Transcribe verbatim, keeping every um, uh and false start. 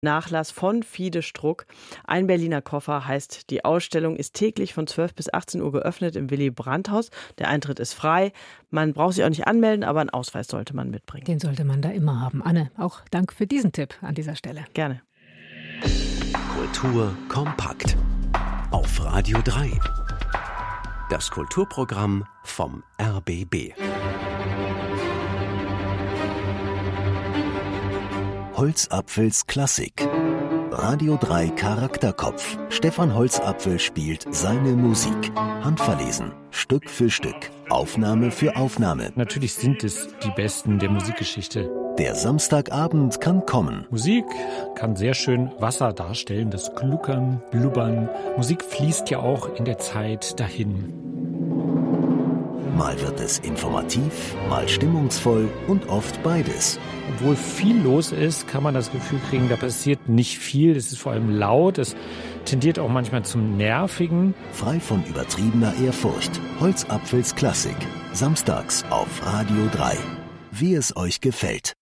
Nachlass von Fiede Struck. Ein Berliner Koffer heißt, die Ausstellung ist täglich von zwölf bis achtzehn Uhr geöffnet im Willy-Brandt-Haus. Der Eintritt ist frei. Man braucht sich auch nicht anmelden, aber einen Ausweis sollte man mitbringen. Den sollte man da immer haben. Anne, auch Dank für diesen Tipp an dieser Stelle. Gerne. Kultur kompakt. Auf Radio drei. Das Kulturprogramm vom R B B. Holzapfels Klassik. Radio drei Charakterkopf. Stefan Holzapfel spielt seine Musik. Handverlesen. Stück für Stück. Aufnahme für Aufnahme. Natürlich sind es die Besten der Musikgeschichte. Der Samstagabend kann kommen. Musik kann sehr schön Wasser darstellen, das Gluckern, Blubbern. Musik fließt ja auch in der Zeit dahin. Mal wird es informativ, mal stimmungsvoll und oft beides. Obwohl viel los ist, kann man das Gefühl kriegen, da passiert nicht viel. Es ist vor allem laut, es tendiert auch manchmal zum Nervigen. Frei von übertriebener Ehrfurcht. Holzapfels Klassik. Samstags auf Radio drei. Wie es euch gefällt.